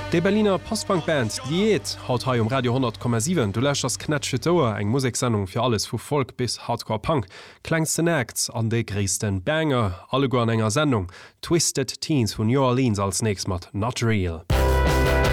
De Berliner Postbankband Diät haut hai Radio 10,7. Du lächt das Knetsche Tour eng Musiksendung fir alles vu Folk bis Hardcore Punk. Klengsten Acts an de ggréessten Banger, alle go an enger Sendung. Twisted Teens vun New Orleans als nächst mat Not Real.